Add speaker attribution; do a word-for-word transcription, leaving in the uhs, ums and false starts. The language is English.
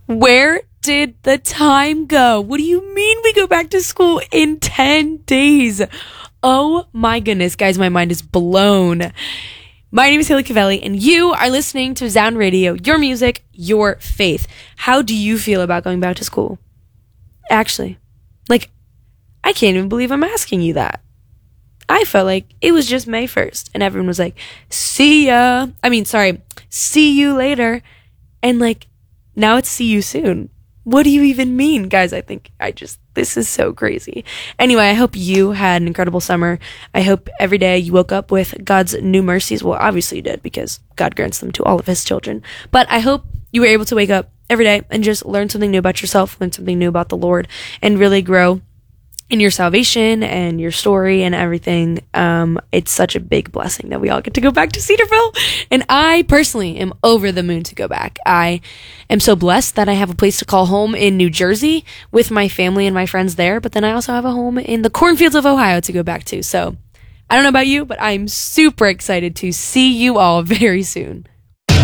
Speaker 1: Where did the time go? What do you mean we go back to school in ten days? Oh my goodness, guys, my mind is blown. My name is Haley Cavelli, and you are listening to Zound Radio, your music, your faith. How do you feel about going back to school? Actually, like, I can't even believe I'm asking you that. I felt like it was just May first, and everyone was like, see ya. I mean, sorry, see you later. And like, now it's see you soon. What do you even mean? Guys, I think I just, this is so crazy. Anyway, I hope you had an incredible summer. I hope every day you woke up with God's new mercies. Well, obviously you did, because God grants them to all of his children. But I hope you were able to wake up every day and just learn something new about yourself, learn something new about the Lord, and really grow in your salvation and your story and everything. Um, it's such a big blessing that we all get to go back to Cedarville. And I personally am over the moon to go back. I am so blessed that I have a place to call home in New Jersey with my family and my friends there. But then I also have a home in the cornfields of Ohio to go back to. So I don't know about you, but I'm super excited to see you all very soon.